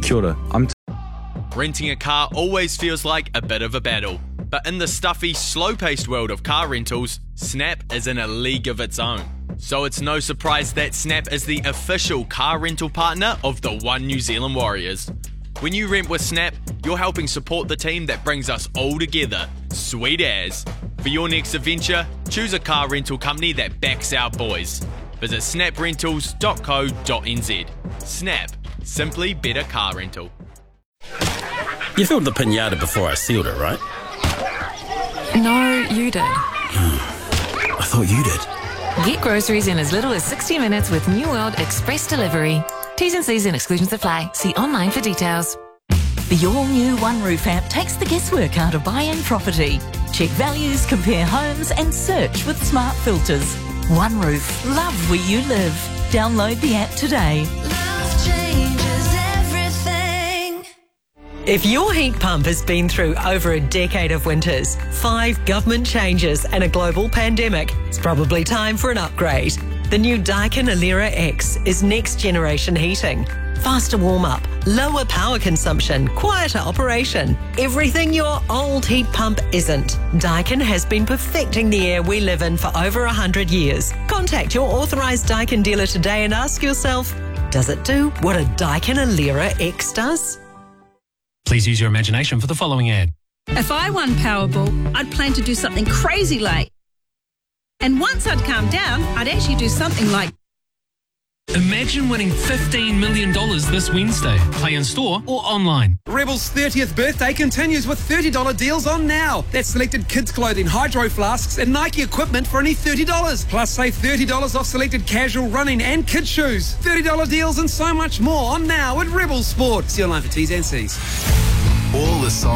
Kia ora, Renting a car always feels like a bit of a battle. But in the stuffy, slow-paced world of car rentals, Snap is in a league of its own. So it's no surprise that Snap is the official car rental partner of the One New Zealand Warriors. When you rent with Snap, you're helping support the team that brings us all together. Sweet as. For your next adventure, choose a car rental company that backs our boys. Visit snaprentals.co.nz. Snap. Simply better car rental. You filled the pinata before I sealed it, right? No, you did. I thought you did. Get groceries in as little as 60 minutes with New World Express Delivery. T's and C's and exclusions apply. See online for details. The all-new OneRoof app takes the guesswork out of buying property. Check values, compare homes and search with smart filters. OneRoof. Love where you live. Download the app today. Love changes everything. If your heat pump has been through over a decade of winters, 5 government changes and a global pandemic, it's probably time for an upgrade. The new Daikin Alera X is next generation heating. Faster warm-up, lower power consumption, quieter operation. Everything your old heat pump isn't. Daikin has been perfecting the air we live in for over 100 years. Contact your authorised Daikin dealer today and ask yourself, does it do what a Daikin Alera X does? Please use your imagination for the following ad. If I won Powerball, I'd plan to do something crazy like. And once I'd calmed down, I'd actually do something like. Imagine winning $15 million this Wednesday. Play in store or online. Rebel's 30th birthday continues with $30 deals on now. That's selected kids' clothing, hydro flasks and Nike equipment for only $30. Plus save $30 off selected casual running and kids' shoes. $30 deals and so much more on now at Rebel Sport. See online for T's and C's. All the songs